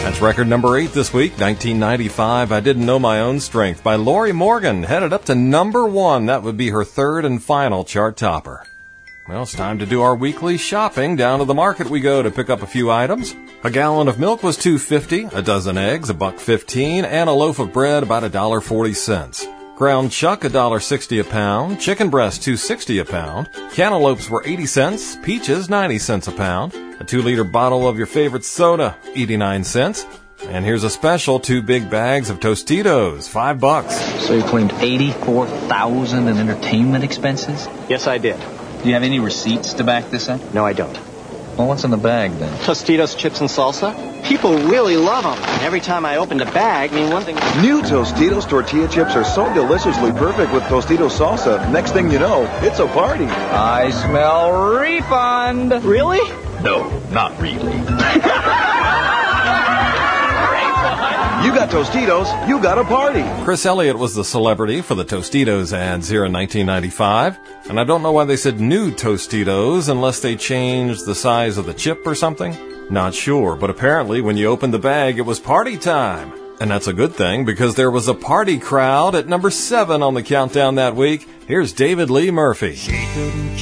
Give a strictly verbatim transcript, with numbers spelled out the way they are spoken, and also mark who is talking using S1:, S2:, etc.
S1: That's record number eight this week, nineteen ninety-five, I Didn't Know My Own Strength by Lori Morgan, headed up to number one. That would be her third and final chart topper. Well, it's time to do our weekly shopping. Down to the market we go to pick up a few items. A gallon of milk was two dollars and fifty cents, a dozen eggs, a buck fifteen, and a loaf of bread about one dollar and forty cents. Ground chuck, one dollar and sixty a pound. Chicken breast, two dollars and sixty a pound. Cantaloupes were eighty cents. Peaches, ninety cents a pound. A two-liter bottle of your favorite soda, eighty-nine cents. And here's a special, two big bags of Tostitos, five bucks.
S2: So you claimed eighty-four thousand dollars in entertainment expenses?
S3: Yes, I did.
S2: Do you have any receipts to back this up?
S3: No, I don't.
S2: Well, what's in the bag, then?
S3: Tostitos chips and salsa. People really love them. Every time I opened a bag, I mean, one thing...
S4: New Tostitos tortilla chips are so deliciously perfect with Tostitos salsa. Next thing you know, it's a party.
S2: I smell refund.
S3: Really?
S2: No, not really.
S4: You got Tostitos, you got a party.
S1: Chris Elliott was the celebrity for the Tostitos ads here in nineteen ninety-five. And I don't know why they said new Tostitos unless they changed the size of the chip or something. Not sure, but apparently when you opened the bag, it was party time. And that's a good thing because there was a party crowd at number seven on the countdown that week. Here's David Lee Murphy.
S5: She couldn't